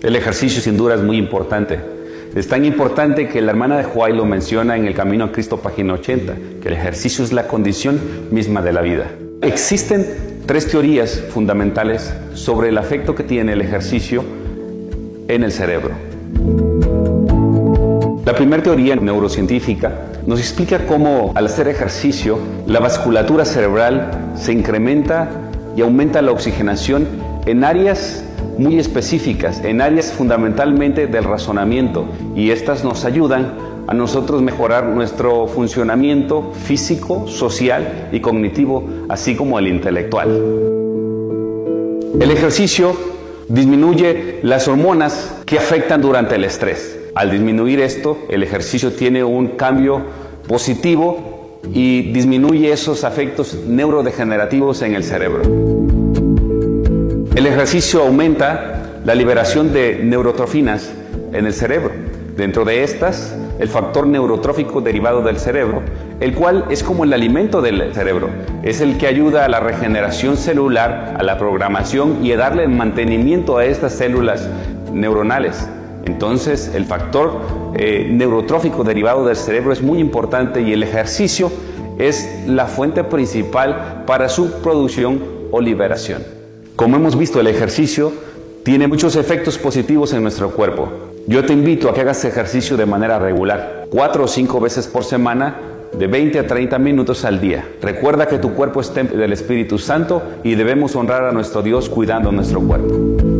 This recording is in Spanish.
El ejercicio sin duda es muy importante. Es tan importante que la hermana de Huay lo menciona en El Camino a Cristo, página 80, que el ejercicio es la condición misma de la vida. Existen 3 teorías fundamentales sobre el efecto que tiene el ejercicio en el cerebro. La primera teoría neurocientífica nos explica cómo al hacer ejercicio la vasculatura cerebral se incrementa y aumenta la oxigenación en áreas muy específicas, en áreas fundamentalmente del razonamiento, y estas nos ayudan a nosotros mejorar nuestro funcionamiento físico, social y cognitivo, así como el intelectual. El ejercicio disminuye las hormonas que afectan durante el estrés. Al disminuir esto, el ejercicio tiene un cambio positivo y disminuye esos efectos neurodegenerativos en el cerebro. El ejercicio aumenta la liberación de neurotrofinas en el cerebro. Dentro de estas, el factor neurotrófico derivado del cerebro, el cual es como el alimento del cerebro. Es el que ayuda a la regeneración celular, a la programación y a darle mantenimiento a estas células neuronales. Entonces, el factor neurotrófico derivado del cerebro es muy importante y el ejercicio es la fuente principal para su producción o liberación. Como hemos visto, el ejercicio tiene muchos efectos positivos en nuestro cuerpo. Yo te invito a que hagas ejercicio de manera regular, 4 o 5 veces por semana, de 20 a 30 minutos al día. Recuerda que tu cuerpo es templo del Espíritu Santo y debemos honrar a nuestro Dios cuidando nuestro cuerpo.